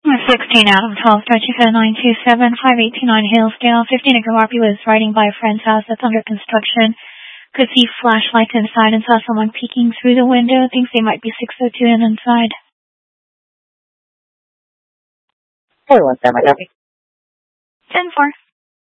16 Adam 12 Dutchika 927 5829 Hillsdale. 15 acre RP was riding by a friend's house that's under construction. Could see flashlights inside and saw someone peeking through the window. Thinks they might be 602 and inside. 417, my copy. 10-4.